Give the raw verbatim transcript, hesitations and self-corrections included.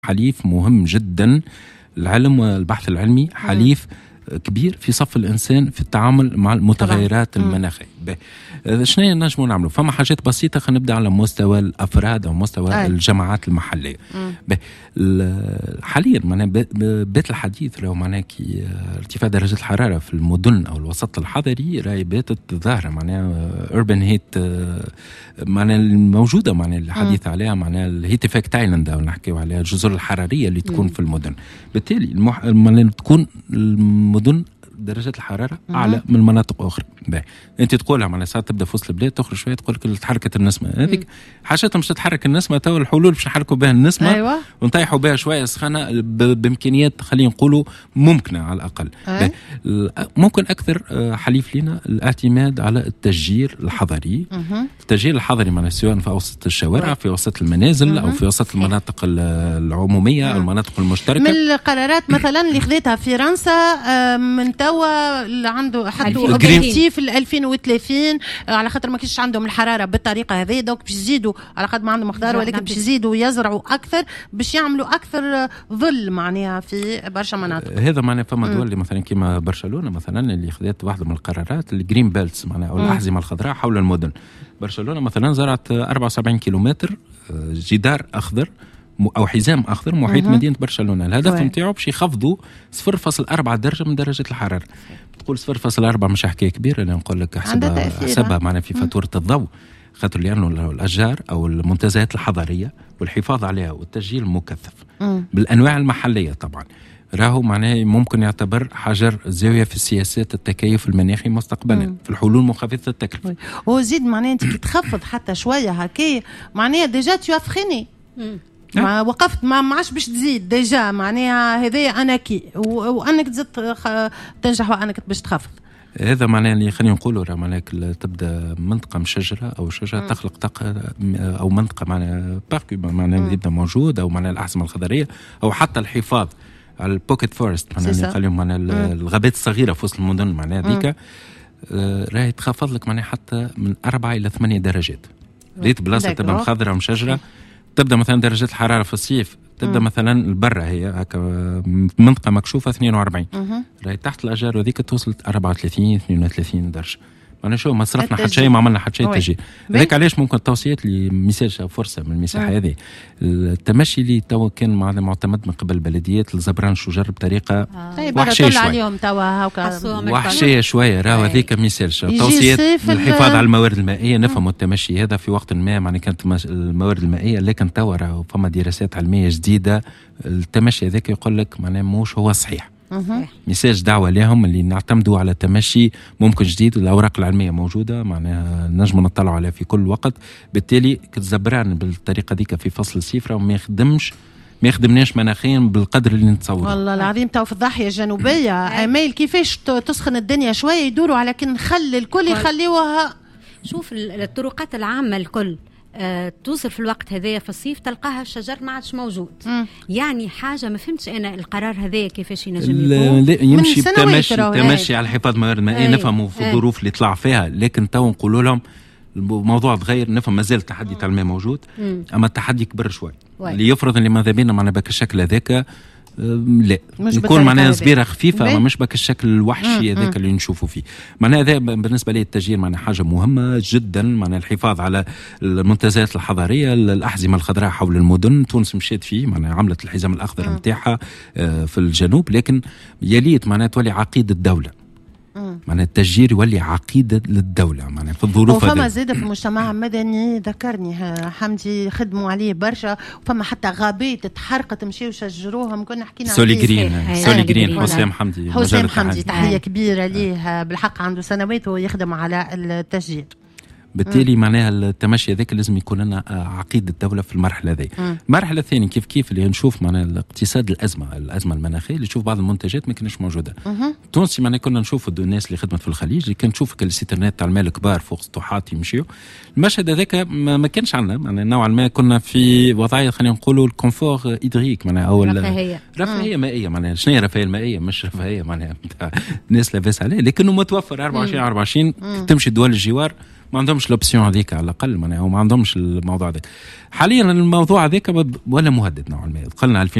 حليف مهم جدا. العلم والبحث العلمي حليف مم. كبير في صف الإنسان في التعامل مع المتغيرات المناخية. شنو نجموا نعملوا؟ فما حاجات بسيطة. خلينا نبدأ على مستوى الأفراد أو مستوى أي. الجماعات المحلية. حاليا معناها بات الحديث راهو معناها كي ارتفاع درجة الحرارة في المدن أو الوسط الحضري راهي باتت ظاهرة معناها urban heat معناها الموجودة معناها الحديث م. عليها معناها الهيت افكت ايلاند أو نحكيو عليها الجزر الحرارية اللي تكون م. في المدن. بالتالي المح... تكون المدن درجة الحرارة أعلى من مناطق أخرى. باهي أنت تقولها معناها ساعات تبدأ في وسط البلاد تخرج شوية تقول لك تحركت النسمة هذيك حاجتها مش تتحرك النسمة. تو الحلول باش نحركوا بها النسمة أيوة. ونطيحوا بها شوية سخانة بإمكانيات خلينا نقولوا ممكنة على الأقل. أي. ممكن أكثر حليف لنا الاعتماد على التشجير الحضري. مه. التشجير الحضري معناها سواء في وسط الشوارع في وسط المنازل مه. أو في وسط المناطق العمومية مه. أو المناطق المشتركة. من القرارات مثلا اللي خذتها فرنسا من توا اللي عنده حطوا اوبجيكتيف ل ألفين وثلاثين على خاطر ما كيش عندهم الحراره بالطريقه هذه دوك باش يزيدوا على قد ما عندهم مقدار ولكن باش يزيدوا يزرعوا اكثر باش يعملوا اكثر ظل معناها في برشا مناطق. هذا معناها فما دول اللي مثلا كيما برشلونه مثلا اللي خذت واحده من القرارات الجرين بيلتس معناها او الاحزمه الخضراء حول المدن. برشلونه مثلا زرعت أربعة وسبعين كيلومتر جدار اخضر أو حزام أخضر محيط مه. مدينة برشلونة. الهدف نتاعو باش يخفضوا صفر فاصلة أربعة درجة من درجة الحرارة. تقول صفر فاصلة أربعة مش حكاية كبيرة اللي نقول لك حسبها حسبها معنا في فاتورة الضوء خاطر لأنه الأشجار أو المنتزهات الحضرية والحفاظ عليها والتسجيل المكثف مه. بالأنواع المحلية طبعا راهو معناه ممكن يعتبر حجر زاوية في السياسات التكيف المناخي مستقبلا مم. في الحلول مخفضة التكلفة. وزيد معناه أنت تخفض حتى شوية هكايا معناه ديجا تو افخيني ما وقفت ما معاش باش تزيد ديجا معناها هذايا انا كي وانك تزيد تنجح وانك باش تخفض. هذا معناه اللي خلينا نقولوا راه معناها تبدا منطقه مش شجره او شجره م. تخلق طاقه او منطقه معناها بارك معناها يبدا موجود او معناها الاحزمه الخضريه او حتى الحفاظ على البوكيت فورست معناها اللي نخليهم معناها الغابات الصغيره في وسط المدن معناها ذيك راهي تخفض لك معناها حتى من أربعة الى ثمانية درجات. ريت بلاصه تبقى مخضره ومشجره تبدا مثلا درجه الحراره في الصيف تبدا مم. مثلا البرة هي هكا منطقه مكشوفه اثنين وأربعين راهي تحت الاشجار وذيك توصلت أربعة وثلاثين اثنين وثلاثين درجه. انا شو ما صرفنا حتى شيء ما عملنا حتى شيء تجي هذاك علاش ممكن التوصيات اللي ميساج فرصه من المساحه هذه التمشي اللي تو كان معتمد من قبل البلديات لزبران شجر بطريقه آه. وحشيه شويه عليهم توا وحشيه شويه راهو هذيك ميساج توصيات الحفاظ على الموارد المائيه نفهموا التمشي هذا في وقت ما معناها كانت الموارد المائيه لكن توا راهو فما دراسات علميه جديده التمشي هذاك يقول لك معناها موش هو صحيح. ميساج دعوة لهم اللي نعتمدوا على تمشي ممكن جديد والأوراق العلمية موجودة معناها نجم نطلعوا عليها في كل وقت. بالتالي كتزبران بالطريقة ديك في فصل الصيف ما يخدمش ما يخدمناش مناخيا بالقدر اللي نتصوره. والله العظيم تو في الضاحية الجنوبية عمايل كيفاش تسخن الدنيا شوية يدوروا على كن نخلي الكل يخليوها. شوف الطرقات العامة الكل أه توصل في الوقت هذايا في الصيف تلقاها الشجر ما عادش موجود. مم. يعني حاجه ما فهمتش انا القرار هذايا كيفاش ينجم يكون يمشي تمشي تمشي على الحفاظ موارد المائيه نفهموا في الظروف اللي طلع فيها لكن تو نقولوا لهم الموضوع تغير نفهم مازال التحدي تاع الماء موجود مم. اما التحدي كبر شوي اللي يفرض اللي ماذا بينا معنا بك الشكل هذاك لا يكون معناها صبيره خفيفه ما مش بك الشكل الوحشي هذاك اللي نشوفه فيه. معناها هذا بالنسبه لي التسجيل معناها حاجه مهمه جدا معناها الحفاظ على المنتزهات الحضاريه الاحزمه الخضراء حول المدن. تونس مشيت فيه معناها عملت الحزام الاخضر نتاعها في الجنوب لكن يليت معناها تولي عقيده الدوله معناها التشجير يولي عقيدة للدولة معناها في الظروف هذه. وفما زيادة في المجتمع المدني ذكرني حمدي خدموا عليه برشا وفما حتى غابات تحرقت مشيوا يشجروهم كنا حكينا سولي جرين سولي جرين حسام حمدي حسام حمدي تحية كبيرة ليه بالحق عنده سنوات ويخدم على التشجير. بالتالي معناها التمشي هذاك لازم يكون لنا عقيدة الدولة في المرحلة هذه. المرحلة الثانية كيف كيف اللي نشوف معناها الاقتصاد الأزمة الأزمة المناخية اللي نشوف بعض المنتجات ما كانش موجودة. تونسي معناها كنا نشوف الناس اللي خدمت في الخليج اللي كان نشوف السيترنات تاع المال الكبار فوق سطوحات يمشيوا. المشهد هذاك ما, ما كانش عندنا معناها نوعا ما كنا في وضعية خلينا نقولوا الكونفور إدريك معناها أو رفاهية رفاهية مائية معناها شنو هي رفاهية المائية مش رفاهية معناها الناس لاباس عليه لكنه متوفر أربعة وعشرين أربعة وعشرين تمشي دول الجوار ما عندهمش الاوبسيون هذيك على الاقل معناها، وما عندهمش الموضوع هذاك حاليا. الموضوع هذاك ولا مهدد نوعا ما، قلنا